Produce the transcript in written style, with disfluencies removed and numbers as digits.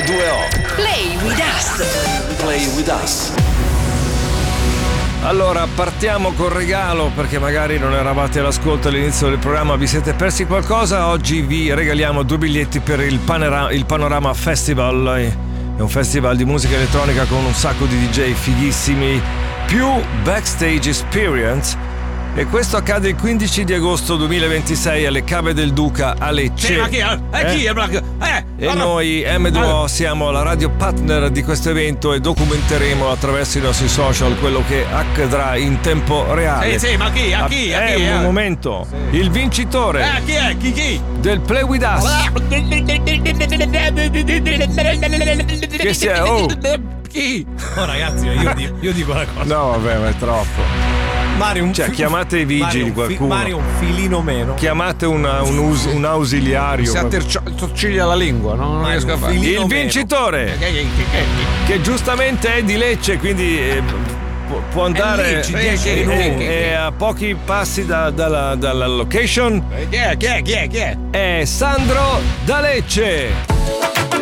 H2O. Play with us. Play with us. Allora, partiamo col regalo, perché magari non eravate all'ascolto all'inizio del programma, vi siete persi qualcosa. Oggi vi regaliamo 2 biglietti per il Panorama Festival. È un festival di musica elettronica con un sacco di DJ fighissimi, più backstage experience. E questo accade il 15 di agosto 2026 alle Cave del Duca a Lecce. Sì, ma chi è? E noi M2O siamo la radio partner di questo evento e documenteremo attraverso i nostri social quello che accadrà in tempo reale. Sì, ma chi? A chi? Un momento. Sì. Il vincitore. Chi è? Chi? Del Play with Us. Che sia? Oh. Chi? Oh ragazzi, io dico una cosa. No, vabbè, ma è troppo. Mario, chiamate i vigili, qualcuno. Mario, un filino meno. Chiamate un ausiliario. Si attorciglia la lingua, no? Non riesco a fare. Il vincitore, che giustamente è di Lecce, quindi può andare è a pochi passi dalla location. Chi è? È Sandro da Lecce.